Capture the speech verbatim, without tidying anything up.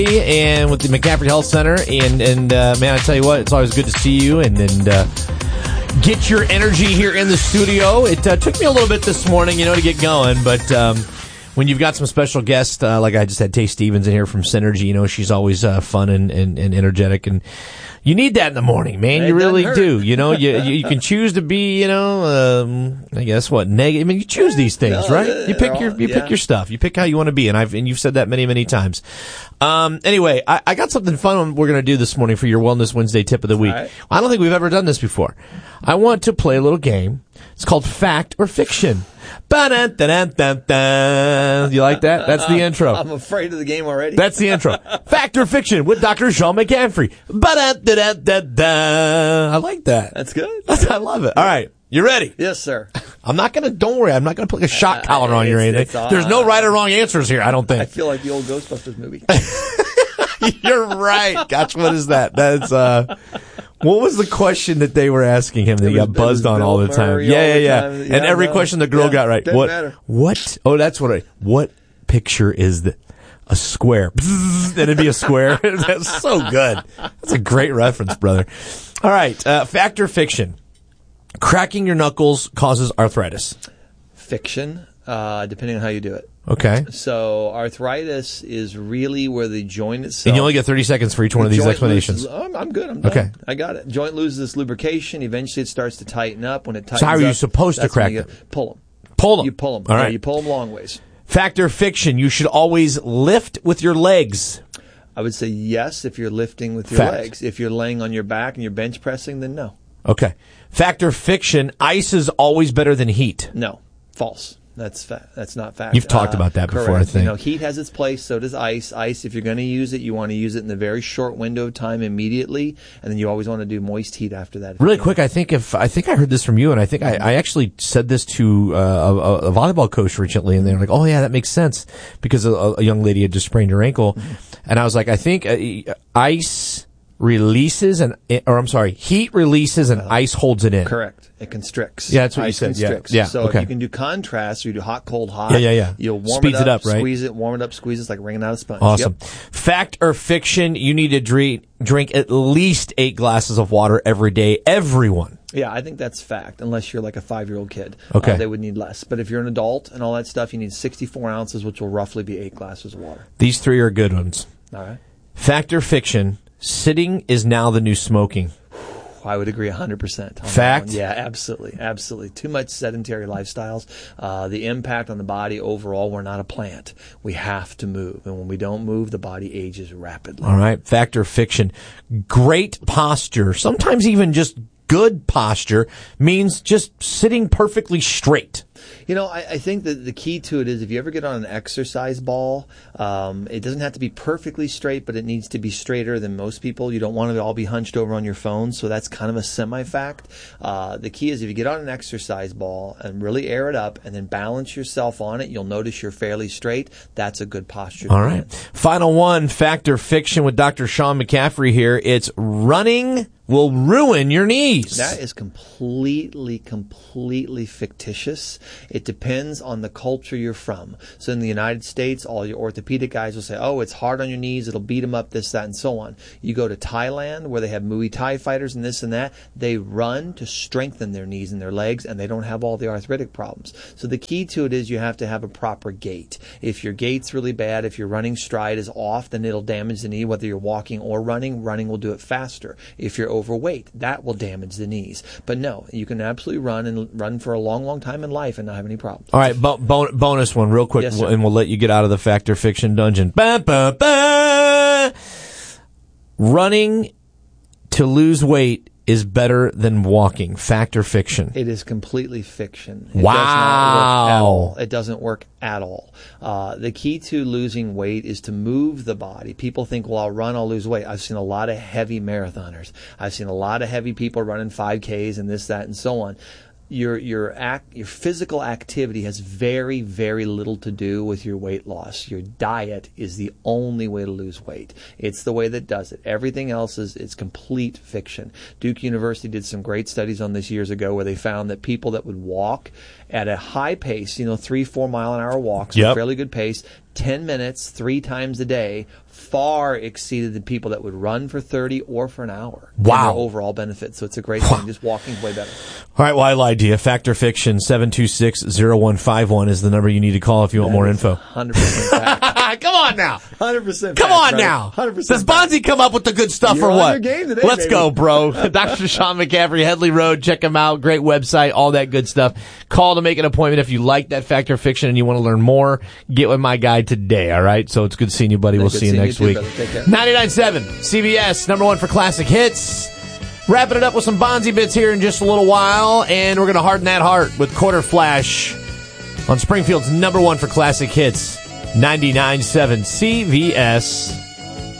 And with the McCaffrey Health Center, and and uh, man, I tell you what, it's always good to see you and and uh, get your energy here in the studio. It uh, took me a little bit this morning, you know, to get going, but um, when you've got some special guests, uh, like I just had Tay Stevens in here from Synergy, you know, she's always uh, fun and, and, and energetic, and you need that in the morning, man. It you really hurt. do. You know, you, you you can choose to be, you know, um, I guess what negative. I mean, you choose these things, No, right? You pick all- your you yeah. pick your stuff. You pick how you want to be, and I've and you've said that many many times. Um, anyway, I, I got something fun we're going to do this morning for your Wellness Wednesday tip of the week. All right. I don't think we've ever done this before. I want to play a little game. It's called Fact or Fiction. Ba-dun-dun-dun-dun-dun. You like that? That's the intro. I'm afraid of the game already. That's the intro. Fact or Fiction with Doctor Sean McCaffrey. Ba-dun-dun-dun-dun. I like that. That's good. That's, I love it. All right. You ready? Yes, sir. I'm not going to, don't worry, I'm not going to put a shot collar on you or It's- anything. it's, uh, There's no right or wrong answers here, I don't I think. feel like the old Ghostbusters movie. You're right. Gosh, what is that? That's, uh, what was the question that they were asking him that he It was- got buzzed it was on all Bill the time? Murray Yeah, all yeah, the yeah. time. And Yeah, every no. question the girl Yeah, got right. doesn't What, matter. what, oh, that's what I, what picture is that? A square. Bzzz, and it'd be a square. That's so good. That's a great reference, brother. All right. Uh, fact or fiction? Cracking your knuckles causes arthritis. Fiction, uh, depending on how you do it. Okay. So arthritis is really where the joint itself. And you only get thirty seconds for each one of the these joint explanations. loses- I'm, I'm good. I'm done. Okay. I got it. Joint loses this lubrication. Eventually, it starts to tighten up. When it tightens So how are you up, supposed to that's when crack you them? get- Pull them. Pull them. You pull them. All right. You pull them long ways. Fact or fiction? You should always lift with your legs. I would say yes if you're lifting with your Fact. legs. If you're laying on your back and you're bench pressing, then no. Okay. Fact or fiction? Ice is always better than heat. No. False. That's fa- that's not fact. You've talked about that before, correct. I think. You know, heat has its place, so does ice. Ice, if you're going to use it, you want to use it in the very short window of time immediately, and then you always want to do moist heat after that. Really quick, I think if I think I heard this from you, and I think I, I actually said this to uh, a, a volleyball coach recently, and they were like, "Oh yeah, that makes sense," because a, a young lady had just sprained her ankle, and I was like, "I think uh, ice releases and or I'm sorry, heat releases and ice holds it in." Correct. It constricts. Yeah, that's what you Ice said. Yeah, constricts. yeah, So okay. if you can do contrast, or you do hot, cold, hot. Yeah, yeah, yeah. You'll warm Speeds it it up, up, right? squeeze it, warm it up, squeeze it. It's like wringing out a sponge. Awesome. Yep. Fact or fiction? You need to drink drink at least eight glasses of water every day. Everyone. Yeah, I think that's fact, unless you're like a five-year-old kid. Okay. Uh, they would need less. But if you're an adult and all that stuff, you need sixty-four ounces, which will roughly be eight glasses of water. These three are good ones. All right. Fact or fiction? Sitting is now the new smoking. I would agree one hundred percent. on that Fact? one. Yeah, absolutely. Absolutely. Too much sedentary lifestyles. Uh, the impact on the body overall, we're not a plant. We have to move. And when we don't move, the body ages rapidly. All right. Fact or fiction? Great posture, sometimes even just good posture, means just sitting perfectly straight. You know, I, I think that the key to it is if you ever get on an exercise ball, um, it doesn't have to be perfectly straight, but it needs to be straighter than most people. You don't want to all be hunched over on your phone, so that's kind of a semi-fact. Uh, the key is if you get on an exercise ball and really air it up and then balance yourself on it, you'll notice you're fairly straight. That's a good posture. to All be right. in. Final one, fact or fiction with Doctor Sean McCaffrey here. It's running will ruin your knees. That is completely, completely fictitious. It depends on the culture you're from. So in the United States, all your orthopedic guys will say, oh, it's hard on your knees, it'll beat them up, this, that, and so on. You go to Thailand, where they have Muay Thai fighters and this and that, they run to strengthen their knees and their legs, and they don't have all the arthritic problems. So the key to it is you have to have a proper gait. If your gait's really bad, if your running stride is off, then it'll damage the knee, whether you're walking or running. Running will do it faster. If you're overweight, that will damage the knees. But no, you can absolutely run and run for a long, long time in life and not have any problems. All right, bo- bon- bonus one real quick, Yes, sir. and we'll let you get out of the fact or fiction dungeon. Ba, ba, ba. Running to lose weight is better than walking. Fact or fiction? It is completely fiction. It Wow. does not work at all. It doesn't work at all. Uh, the key to losing weight is to move the body. People think, well, I'll run, I'll lose weight. I've seen a lot of heavy marathoners. I've seen a lot of heavy people running five Ks and this, that, and so on. Your your act your physical activity has very, very little to do with your weight loss. Your diet is the only way to lose weight. It's the way that does it. Everything else is it's complete fiction. Duke University did some great studies on this years ago where they found that people that would walk at a high pace, you know, three, four mile an hour walks, Yep. a fairly good pace, ten minutes, three times a day, far exceeded the people that would run for thirty or for an hour. Wow. In their overall benefits. So it's a great thing. Just walking way better. All right, well, I lied to you. Fact or Fiction, seven two six, zero one five one is the number you need to call if you want That more is info. one hundred percent fact. Come on now. one hundred percent Come fact, on brother. now. one hundred percent Does fact. Bonzi come up with the good stuff You're or on what? your game today, Let's baby. go, bro. Doctor Sean McCaffrey, Headley Road. Check him out. Great website. All that good stuff. Call to make an appointment if you like that Fact or Fiction and you want to learn more. Get with my guy today, all right? So it's good seeing you, buddy. Yeah, we'll good see you seeing next you too, week. brother. Take care. ninety-nine point seven C B S, number one for classic hits. Wrapping it up with some Bonzi bits here in just a little while, and we're going to harden that heart with Quarter Flash on Springfield's number one for classic hits, ninety-nine point seven C V S.